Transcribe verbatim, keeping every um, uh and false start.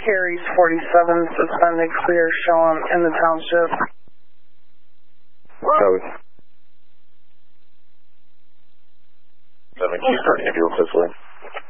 carries forty-seven, suspended clear, showing in the township. Copy. seven, keep starting ambulance this way.